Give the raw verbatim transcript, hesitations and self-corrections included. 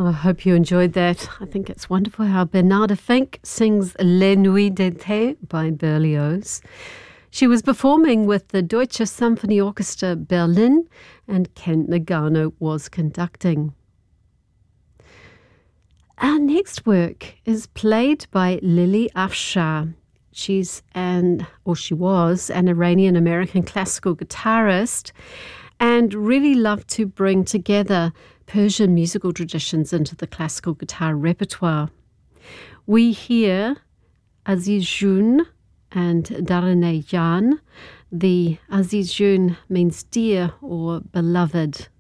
I hope you enjoyed that. I think it's wonderful how Bernarda Fink sings Les Nuits d'été by Berlioz. She was performing with the Deutsche Symphonieorchester Berlin, and Kent Nagano was conducting. Our next work is played by Lily Afshar. She's an, or she was, an Iranian-American classical guitarist and really loved to bring together Persian musical traditions into the classical guitar repertoire. We hear Aziz Jun and Darane Jan. The Aziz Jun means dear or beloved,